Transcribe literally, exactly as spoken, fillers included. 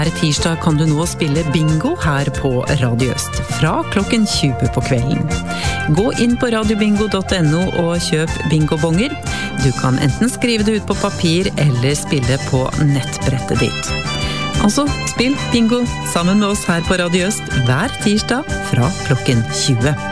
Hver tirsdag kan du nå spille bingo her på Radio Øst, fra klokken tjue på kvelden. Gå inn på radiobingo punktum no og kjøp bingobonger. Du kan enten skrive det ut på papir eller spille på nettbrettet ditt. Altså, spill bingo sammen med oss her på Radio Øst hver tirsdag fra klokken tjue.